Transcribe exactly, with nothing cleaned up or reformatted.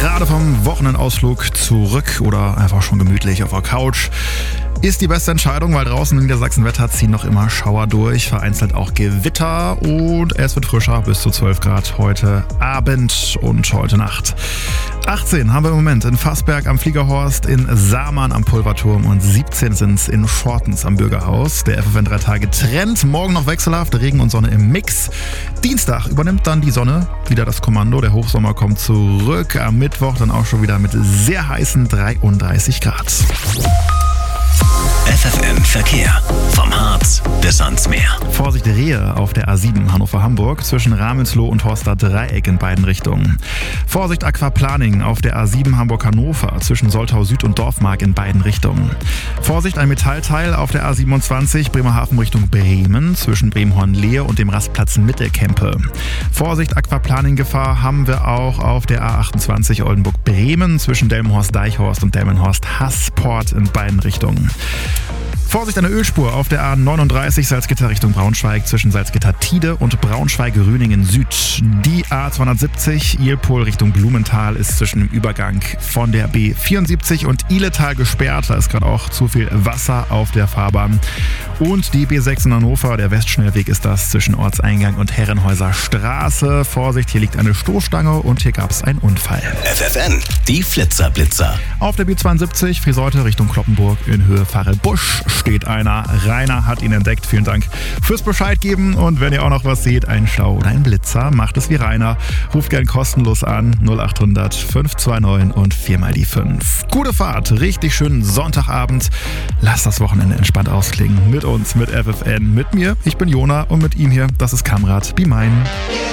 Gerade vom Wochenendausflug zurück oder einfach schon gemütlich auf der Couch. Ist die beste Entscheidung, weil draußen in Niedersachsen-Wetter ziehen noch immer Schauer durch, vereinzelt auch Gewitter und es wird frischer bis zu zwölf Grad heute Abend und heute Nacht. achtzehn haben wir im Moment in Fassberg am Fliegerhorst, in Samann am Pulverturm und siebzehn sind es in Schortens am Bürgerhaus. Der F F N drei Tage Trend, morgen noch wechselhaft, Regen und Sonne im Mix. Dienstag übernimmt dann die Sonne wieder das Kommando, der Hochsommer kommt zurück. Am Mittwoch dann auch schon wieder mit sehr heißen dreiunddreißig Grad. F F N Verkehr. Vom Harz bis ans Meer. Vorsicht Rehe auf der A sieben Hannover-Hamburg zwischen Ramelsloh und Horster Dreieck in beiden Richtungen. Vorsicht Aquaplaning auf der A sieben Hamburg-Hannover zwischen Soltau Süd und Dorfmark in beiden Richtungen. Vorsicht ein Metallteil auf der A siebenundzwanzig Bremerhaven Richtung Bremen zwischen Bremhorn-Lehe und dem Rastplatz Mittelkempe. Vorsicht Aquaplaning-Gefahr haben wir auch auf der A achtundzwanzig Oldenburg-Bremen zwischen Delmenhorst-Deichhorst und Delmenhorst-Hassport in beiden Richtungen. Vorsicht eine Ölspur auf der A neununddreißig Salzgitter Richtung Braunschweig zwischen Salzgitter-Tide und Braunschweig-Rüningen Süd. Die A zweihundertsiebzig Ilpol Richtung Blumenthal ist zwischen dem Übergang von der B vierundsiebzig und Ihletal gesperrt. Da ist gerade auch zu viel Wasser auf der Fahrbahn. Und die B sechs in Hannover, der Westschnellweg ist das zwischen Ortseingang und Herrenhäuser Straße. Vorsicht, hier liegt eine Stoßstange und hier gab es einen Unfall. F F N, die Flitzer-Blitzer. Auf der B zweiundsiebzig Friseute Richtung Kloppenburg in Höhe Pfarre-Busch steht einer. Rainer hat ihn entdeckt. Vielen Dank fürs Bescheid geben. Und wenn ihr auch noch was seht, ein Stau oder ein Blitzer, macht es wie Rainer. Ruft gern kostenlos an null acht hundert fünf zwei neun und viermal die fünf. Gute Fahrt, richtig schönen Sonntagabend. Lasst das Wochenende entspannt ausklingen. Mit uns, mit F F N, mit mir. Ich bin Jona und mit ihm hier, das ist Kamrat Be Mine.